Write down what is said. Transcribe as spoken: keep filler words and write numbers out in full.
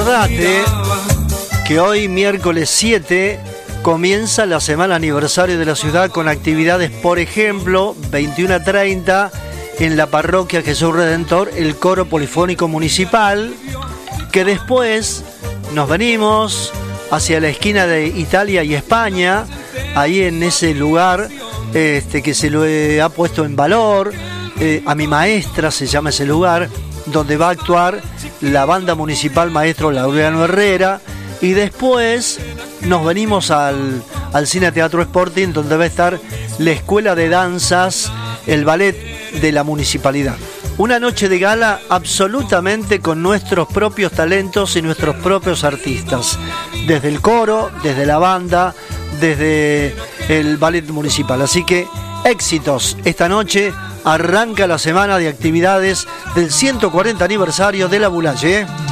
Acordate que hoy, miércoles siete, comienza la semana aniversario de la ciudad con actividades, por ejemplo, veintiuno a treinta en la parroquia Jesús Redentor, el coro polifónico municipal, que después nos venimos hacia la esquina de Italia y España, ahí en ese lugar este, que se lo he, ha puesto en valor, eh, a mi maestra se llama ese lugar, donde va a actuar la banda municipal Maestro Laureano Herrera, y después nos venimos al, al Cine Teatro Sporting, donde va a estar la Escuela de Danzas, el ballet de la municipalidad. Una noche de gala absolutamente con nuestros propios talentos y nuestros propios artistas, desde el coro, desde la banda, desde el ballet municipal. Así que éxitos esta noche. Arranca la semana de actividades del ciento cuarenta aniversario de la Boulaye.